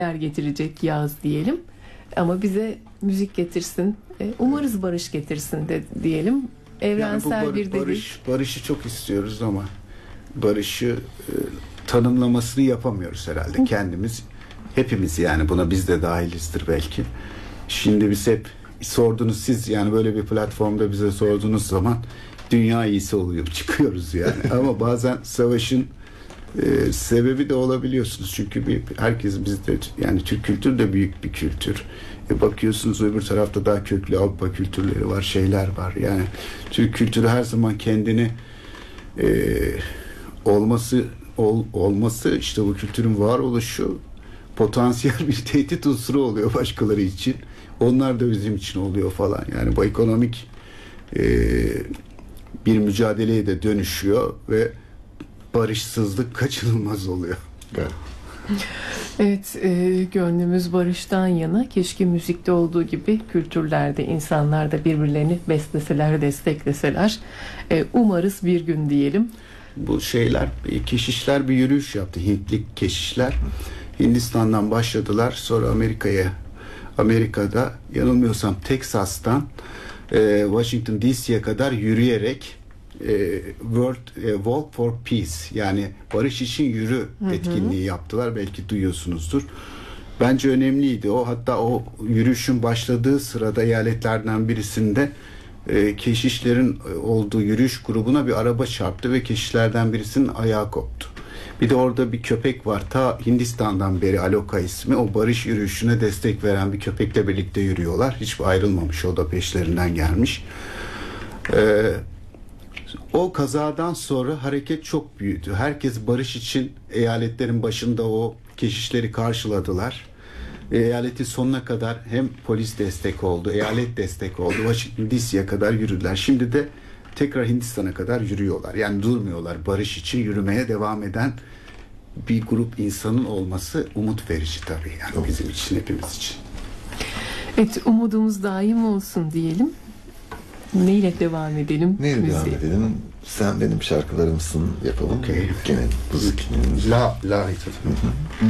getirecek yaz diyelim. Ama bize müzik getirsin. Umarız barış getirsin de diyelim. Evrensel Yani bir de barışı çok istiyoruz ama barışı tanımlamasını yapamıyoruz herhalde kendimiz. Hepimiz, yani buna biz de dahilizdir belki. Şimdi biz hep sordunuz siz, yani böyle bir platformda bize sorduğunuz zaman dünya iyisi oluyor çıkıyoruz yani. Ama bazen savaşın sebebi de olabiliyorsunuz. Çünkü herkes, bizde yani Türk kültürü de büyük bir kültür. Bakıyorsunuz öbür tarafta daha köklü Avrupa kültürleri var, şeyler var. Yani Türk kültürü her zaman kendini olması işte bu kültürün varoluşu potansiyel bir tehdit unsuru oluyor başkaları için. Onlar da bizim için oluyor falan. Yani bu ekonomik bir mücadeleye de dönüşüyor ve barışsızlık kaçınılmaz oluyor. Evet, gönlümüz barıştan yana. Keşke müzikte olduğu gibi kültürlerde insanlar da birbirlerini besleseler, destekleseler. Umarız bir gün diyelim. Bu keşişler bir yürüyüş yaptı. Hintli keşişler Hindistan'dan başladılar. Sonra Amerika'da yanılmıyorsam Teksas'tan Washington DC'ye kadar yürüyerek Walk for Peace, yani barış için yürü etkinliği yaptılar. Belki duyuyorsunuzdur. Bence önemliydi o. Hatta o yürüyüşün başladığı sırada eyaletlerden birisinde keşişlerin olduğu yürüyüş grubuna bir araba çarptı ve keşişlerden birisinin ayağı koptu. Bir de orada bir köpek var. Ta Hindistan'dan beri Aloka ismi, o barış yürüyüşüne destek veren bir köpekle birlikte yürüyorlar. Hiç ayrılmamış, o da peşlerinden gelmiş. O kazadan sonra hareket çok büyüdü. Herkes barış için eyaletlerin başında o keşişleri karşıladılar. Eyaletin sonuna kadar hem polis destek oldu, eyalet destek oldu. Washington DC'ye kadar yürüdüler. Şimdi de tekrar Hindistan'a kadar yürüyorlar. Yani durmuyorlar. Barış için yürümeye devam eden bir grup insanın olması umut verici tabii. Yani bizim için, hepimiz için. Evet, umudumuz daim olsun diyelim. Neyle devam edelim? Neyle devam edelim? Sen benim şarkılarımsın yapalım. Okay. Gene müzik. La